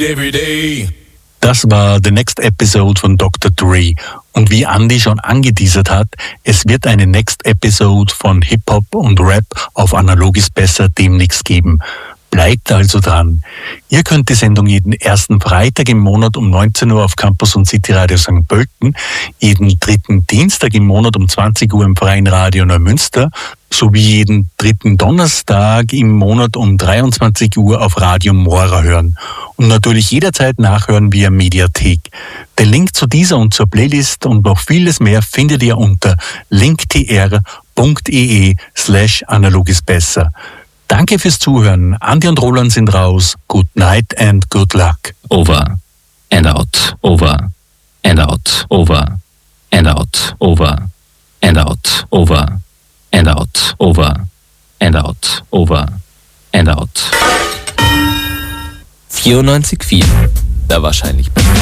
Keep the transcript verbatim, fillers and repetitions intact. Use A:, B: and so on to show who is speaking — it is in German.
A: Das war The Next Episode von Doktor Dre. Und wie Andy schon angeteasert hat, es wird eine Next Episode von Hip-Hop und Rap auf Analog ist besser demnächst geben. Bleibt also dran. Ihr könnt die Sendung jeden ersten Freitag im Monat um neunzehn Uhr auf Campus und City Radio Sankt Pölten, jeden dritten Dienstag im Monat um zwanzig Uhr im Freien Radio Neumünster sowie jeden dritten Donnerstag im Monat um dreiundzwanzig Uhr auf Radio Mora hören. Und natürlich jederzeit nachhören via Mediathek. Den Link zu dieser und zur Playlist und noch vieles mehr findet ihr unter linktr punkt ee slash analog ist besser. Danke fürs Zuhören. Andi und Roland sind raus. Good night and good luck.
B: Over and out, over and out, over and out, over and out, over and out, over and out, over and out.
C: vierundneunzig Komma vier. Der wahrscheinlich